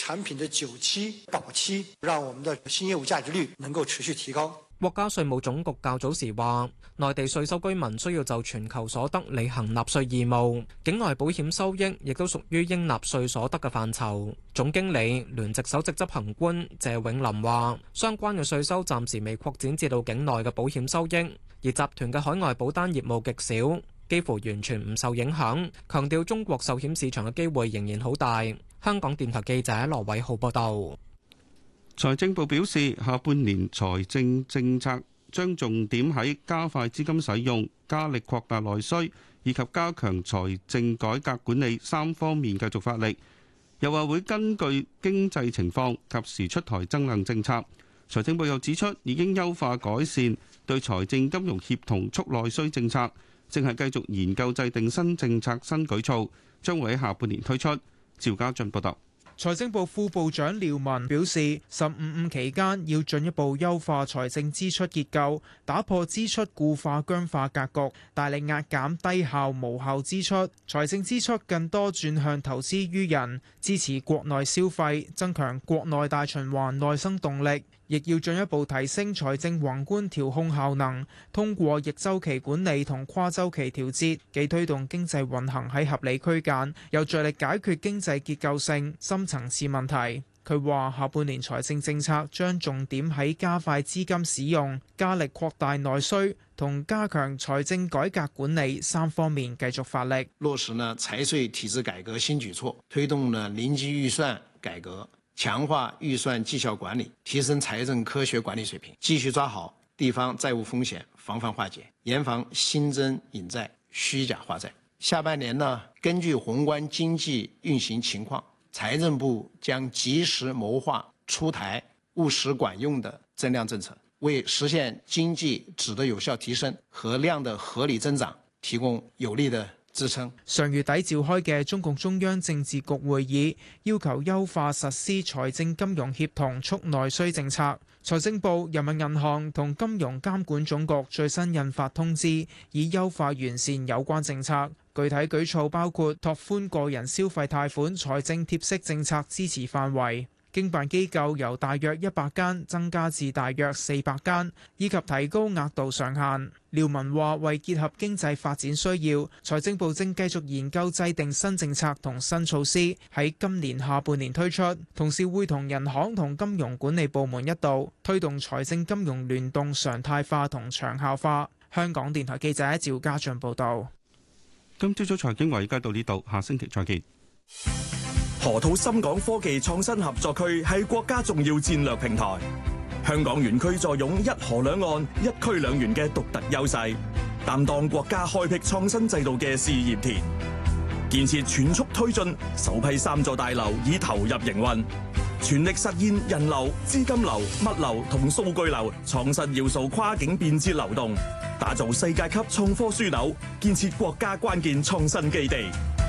產品的久期、保期，讓我們的新業務價值率能夠持續提高。 國家稅務總局較早時話，內地稅收居民需要就全球所得履行納稅義務，境外保險收益亦都屬於應納稅所得嘅範疇。總經理聯席首席執行官謝永林話，相關嘅稅收暫時未擴展至到境內嘅保險收益，而集團嘅海外保單業務極少，幾乎完全唔受影響。強調中國壽險市場嘅機會仍然好大。香港電台記者羅偉浩報道。 財政部表示，下半年財政政策將重點喺加快資金使用、加力擴大內需以及加強財政改革管理三方面繼續發力。又話會根據經濟情況及時出台增量政策。財政部又指出，已經優化改善對財政金融協同促內需政策，正係繼續研究制定新政策新舉措，將會喺下半年推出。趙家俊報道。 財政部副部長廖文表示，15期間要進一步優化財政支出結構，打破支出固化僵化格局，大力壓減低效無效支出，財政支出更多轉向投資於人，支持國內消費，增強國內大循環內生動力。亦要進一步提升財政宏觀調控效能，通過逆周期管理同跨周期調節，既推動經濟運行喺合理區間，又着力解決經濟結構性深層次問題。佢話下半年財政政策將重點喺加快資金使用、加力擴大內需同加強財政改革管理三方面繼續發力， 落實呢財稅體制改革新舉措，推動呢臨機預算改革，強化預算績效管理，提升財政科學管理水平，繼續抓好地方債務風險防範化解，嚴防新增引債、虛假化債。下半年呢，根據宏觀經濟運行情況，財政部將及時謀劃出台務實管用的增量政策，為實現經濟質的有效提升和量的合理增長提供有力的支撐。 上月底召開嘅中共中央政治局會議，要求優化實施財政金融協同促內需政策。財政部、人民銀行同金融監管總局最新印發通知，以優化完善有關政策。具體舉措包括拓寬個人消費貸款財政貼息政策支持範圍，經辦機構由大約100間增加至大約400間，以及提高額度上限。廖文話：為結合經濟發展需要，財政部正繼續研究制定新政策同新措施，喺今年下半年推出，同時會同銀行同金融管理部門一道推動財政金融聯動常態化同長效化。香港電台記者趙家俊報道。 今朝早財經華爾街到呢度，下星期再見。 河套深港科技創新合作區係國家重要戰略平台，香港園區坐擁一河兩岸、一區兩園嘅獨特優勢，擔當國家開闢創新制度嘅試驗田。建設全速推進，首批3座大樓已投入營運，全力實現人流、資金流、物流同數據流創新要素跨境便捷流動，打造世界級創科樞紐，建設國家關鍵創新基地。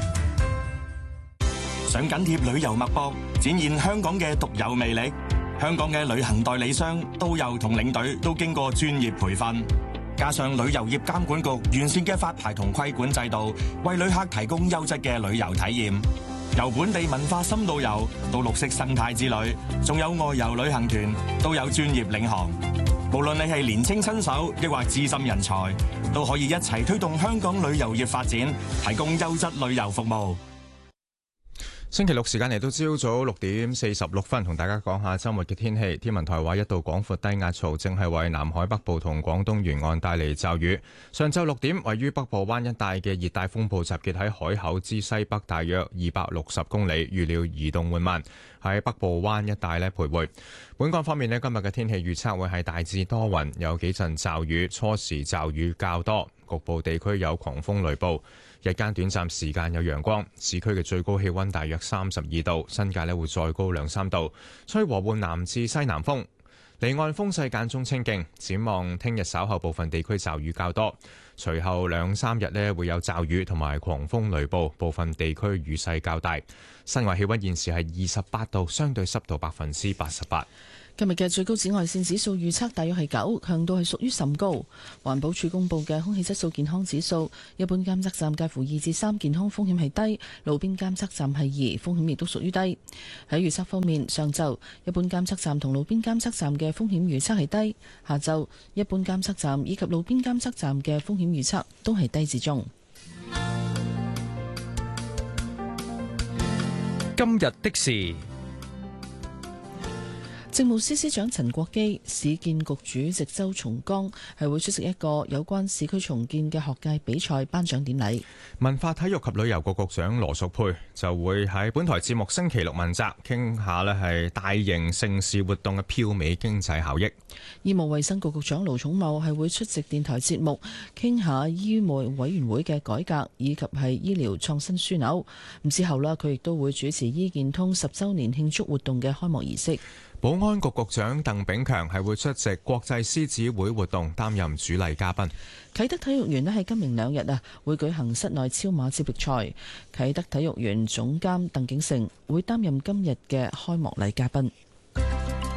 想緊貼旅遊脈搏，展現香港嘅獨有魅力。香港嘅旅行代理商、導遊同領隊都經過專業培訓，加上旅遊業監管局完善嘅發牌同規管制度，為旅客提供優質嘅旅遊體驗。由本地文化深度遊到綠色生態之旅，仲有外遊旅行團，都有專業領航。無論你係年青新手，抑或資深人才，都可以一齊推動香港旅遊業發展，提供優質旅遊服務。 星期六時間嚟到朝早6點46分，同大家講下周末嘅天氣。天文台話一道廣闊低壓槽正係為南海北部同廣東沿岸帶嚟驟雨。上晝6點，位於北部灣一帶嘅熱帶風暴集結喺海口之西北大約260公里，預料移動緩慢，喺北部灣一帶徘徊。本港方面今日嘅天氣預測會係大致多雲，有幾陣驟雨，初時驟雨較多，局部地區有狂風雷暴。日間短暫時間有陽光，市區嘅最高氣溫大約32度，新界會再高2-3度，吹和緩南至西南風，離岸風勢間中清勁。展望聽日稍後部分地區驟雨較多，隨後2-3日會有驟雨同埋狂風雷暴，部分地區雨勢較大。室外氣溫現時係28度，相對濕度88%。 今日嘅最高紫外線指數預測大約係9，強度係屬於甚高。環保署公布嘅空氣質素健康指數，一般監測站介乎2至3，健康風險係低；路邊監測站係2，風險亦都屬於低。喺預測方面，上晝一般監測站同路邊監測站嘅風險預測係低；下晝一般監測站以及路邊監測站嘅風險預測都係低至中。 今日的事。 政務司司長陳國基、市建局主席周松崗係會出席一個有關市區重建嘅學界比賽頒獎典禮。 文化體育及旅遊局局長羅淑佩就會喺本台節目星期六問責，傾下呢係大型盛事活動嘅票尾經濟效益。 醫務衛生局局長盧寵茂係會出席電台節目，傾下醫務委員會嘅改革以及係醫療創新樞紐。咁之後呢，佢亦都會主持醫健通10週年慶祝活動嘅開幕儀式。 保安局局長鄧炳強係會出席國際獅子會活動，擔任主禮嘉賓。 啟德體育園呢係今明2日會舉行室內超馬接力賽，啟德體育園總監鄧景成會擔任今日嘅開幕禮嘉賓。